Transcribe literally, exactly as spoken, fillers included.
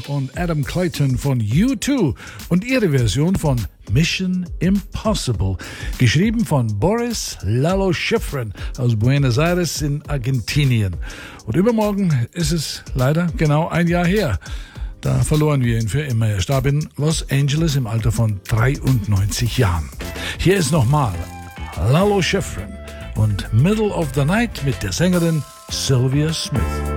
und Adam Clayton von U zwei und ihre Version von Mission Impossible, geschrieben von Boris Lalo Schifrin aus Buenos Aires in Argentinien. Und übermorgen ist es leider genau ein Jahr her. Da verloren wir ihn für immer. Er starb in Los Angeles im Alter von dreiundneunzig Jahren. Hier ist nochmal Lalo Schifrin und Middle of the Night mit der Sängerin Sylvia Smith.